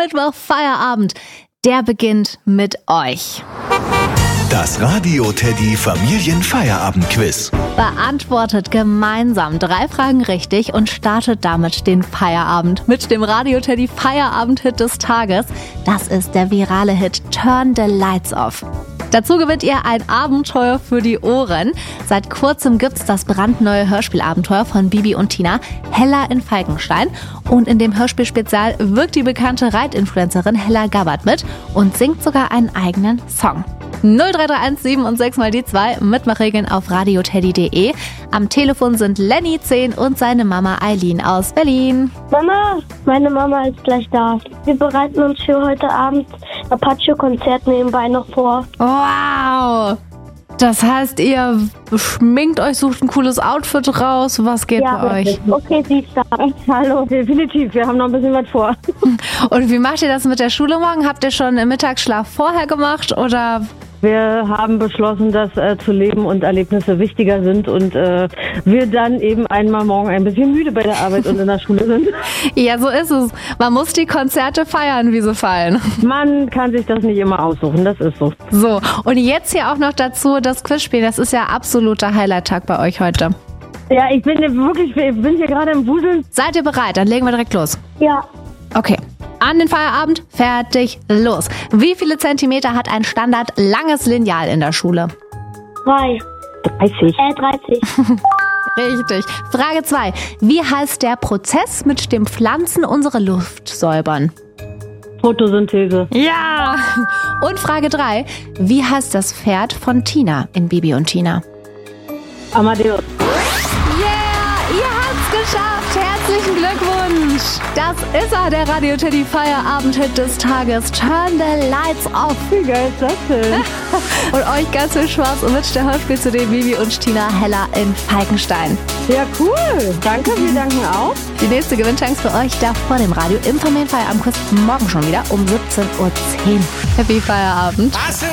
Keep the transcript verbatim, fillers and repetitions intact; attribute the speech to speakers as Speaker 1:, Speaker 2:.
Speaker 1: Mittwoch Feierabend, der beginnt mit euch.
Speaker 2: Das Radio Teddy Familienfeierabend-Quiz.
Speaker 1: Beantwortet gemeinsam drei Fragen richtig und startet damit den Feierabend mit dem Radio Teddy Feierabend-Hit des Tages. Das ist der virale Hit Turn the Lights Off. Dazu gewinnt ihr ein Abenteuer für die Ohren. Seit kurzem gibt's das brandneue Hörspielabenteuer von Bibi und Tina, Hella in Falkenstein. Und in dem Hörspielspezial wirkt die bekannte Reitinfluencerin Hella Gabbard mit und singt sogar einen eigenen Song. null drei drei eins sieben und sechs mal die zwei, Mitmachregeln auf radioteddy punkt de. Am Telefon sind Lenny zehn und seine Mama Eileen aus Berlin.
Speaker 3: Mama, meine Mama ist gleich da. Wir bereiten uns für heute Abend Apache-Konzert nebenbei noch vor.
Speaker 1: Wow! Das heißt, ihr schminkt euch, sucht ein cooles Outfit raus. Was geht
Speaker 3: ja,
Speaker 1: bei euch?
Speaker 3: Okay, sie ist da.
Speaker 4: Hallo, definitiv. Wir haben noch ein bisschen was vor.
Speaker 1: Und wie macht ihr das mit der Schule morgen? Habt ihr schon einen Mittagsschlaf vorher gemacht oder?
Speaker 4: Wir haben beschlossen, dass äh, zu Leben und Erlebnisse wichtiger sind und äh, wir dann eben einmal morgen ein bisschen müde bei der Arbeit und in der Schule sind.
Speaker 1: Ja, so ist es. Man muss die Konzerte feiern, wie sie fallen.
Speaker 4: Man kann sich das nicht immer aussuchen, das ist so.
Speaker 1: So, und jetzt hier auch noch dazu das Quizspiel. Das ist ja absoluter Highlight-Tag bei euch heute.
Speaker 4: Ja, ich bin wirklich, ich bin hier gerade im Wuseln.
Speaker 1: Seid ihr bereit? Dann legen wir direkt los.
Speaker 3: Ja.
Speaker 1: Okay. An den Feierabend, fertig, los. Wie viele Zentimeter hat ein Standard langes Lineal in der Schule?
Speaker 3: Drei.
Speaker 4: dreißig.
Speaker 3: Äh, dreißig.
Speaker 1: Richtig. Frage zwei. Wie heißt der Prozess, mit dem Pflanzen unsere Luft säubern?
Speaker 4: Photosynthese.
Speaker 1: Ja. Und Frage drei. Wie heißt das Pferd von Tina in Bibi und Tina?
Speaker 4: Amadeus.
Speaker 1: Yeah, ihr habt's geschafft. Herzlichen Glückwunsch. Das ist er, der Radio Teddy Feierabend-Hit des Tages. Turn the Lights Off.
Speaker 4: Wie geil ist das denn?
Speaker 1: Und euch ganz viel Spaß mit der Hörspiel zu den Bibi und Tina Hella in Falkenstein.
Speaker 4: Ja, cool. Danke, wir danken auch.
Speaker 1: Die nächste Gewinnchance für euch da vor dem Radio im Familienfeierabend-Quiz morgen schon wieder um siebzehn Uhr zehn. Happy Feierabend.